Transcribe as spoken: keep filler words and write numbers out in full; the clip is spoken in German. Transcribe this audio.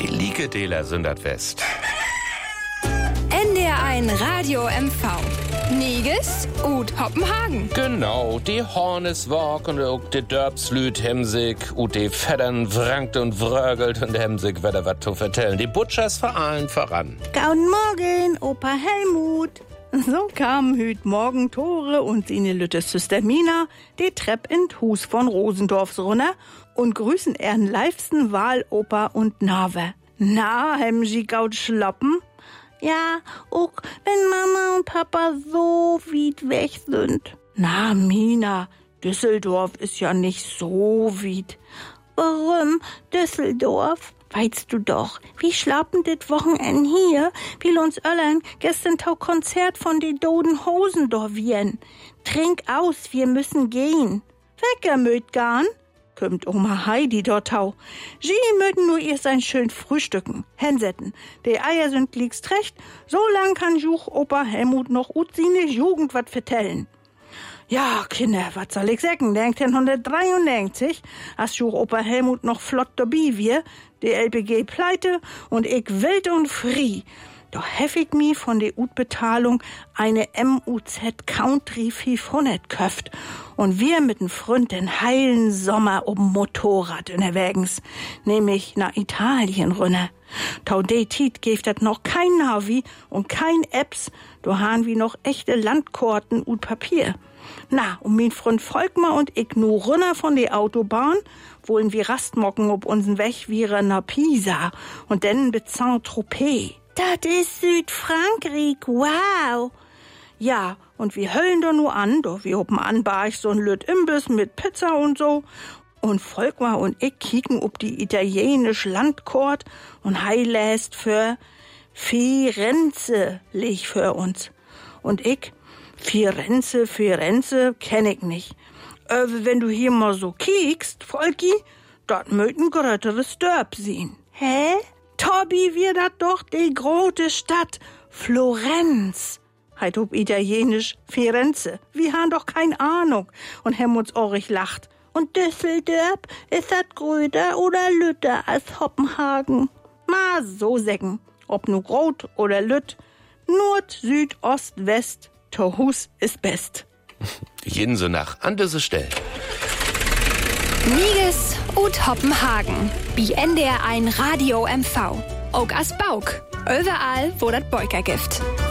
Die Lieke-Deler sind das West. N D R eins Radio M V. Niges und Hoppenhagen. Genau, die Hornes walk und auch die Dörbslüt hemsig und die Feddern wrankt und wrögelt und hemsig wieder was zu vertellen. Die Butchers vor allen voran. Guten Morgen, Opa Helmut. So kamen hüt morgen Tore und seine lütte Süster Mina die Trepp in Hus von Rosendorfs runter und grüßen ihren liebsten Wahlopa und Nave. Na, hem sie gaut schlappen? Ja, auch wenn Mama und Papa so weit weg sind. Na, Mina, Düsseldorf ist ja nicht so weit. Warum Düsseldorf? Weißt du doch, wie schlappen dit Wochenende hier, will uns Öllern gestern tau Konzert von die Doden Hosen dorvieren. Trink aus, wir müssen gehen. Wecker möt garn, kommt Oma Heidi dort tau. Sie möten nur erst ein schön frühstücken, Hensetten. Die Eier sind liegst recht, so lang kann Juch Opa Helmut noch ut sine Jugend wat vertellen. Ja, Kinder, was soll ich sagen? neunzehnhundertdreiundneunzig, als Juch Opa Helmut noch flott dabei wir, die L P G pleite und ich wild und free. Doch hef ich mi von der Utbetalung eine M U Z Country fünfhundert köft und wir mit dem Freund den heilen Sommer ob'm Motorrad unterwegs, nämlich nach Italien runter. Tau de Tit geeft dat noch kein Navi und kein Apps, do han wie noch echte Landkarten und Papier. Na, und mein Freund Volkmar und ich nur runter von der Autobahn, wollen wir Rastmocken ob unseren Weg wieder nach Pisa und dann bis Saint-Tropez. Das ist Südfrankreich, wow. Ja, und wir höllen da nur an, doch wir hoppen an, bar ich so ein Lüt Imbiss mit Pizza und so. Und Volkmar und ich kicken ob die italienische Landkort und heiläst für Firenze leg für uns. Und ich, Firenze, Firenze, kenn ich nicht. Äh, wenn du hier mal so kiekst, Volki, dat möt ein gröteres Dörp sehen. Hä? Tobi, wir dat doch die große Stadt Florenz. Heit ob italienisch Firenze. Wir han doch keine Ahnung. Und Helmuts Orich lacht. Und Düsseldorf, ist dat gröder oder lütter als Hoppenhagen? Ma so sägen. Ob nu grot oder lütt. Nord, Süd, Ost, West. Tohus ist best. Jinse nach an diese Stelle. Niges und Hoppenhagen. Bi N D R eins Radio M V. Auch as Bauk. Überall, wo dat Beuker gibt.